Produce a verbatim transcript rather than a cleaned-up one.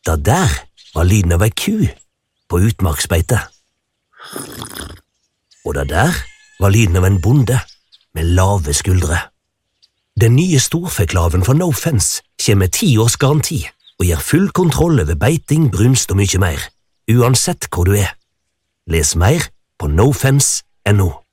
Da der var lyden av ei ku på utmarksbeite. Og da der var lyden av en bonde med lave skuldre. Den nye storfeklaven fra No Fence kommer med ti års garanti og gir full kontroll over beiting, brunst og mye mer, uansett hvor du er. Les mer på no fence punktum no.